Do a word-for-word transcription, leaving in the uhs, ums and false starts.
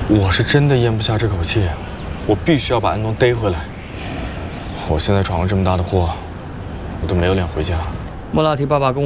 我是真的咽不下这口气，我必须要把安东逮回来。我现在闯了这么大的祸，我都没有脸回家。 莫拉提爸爸跟我。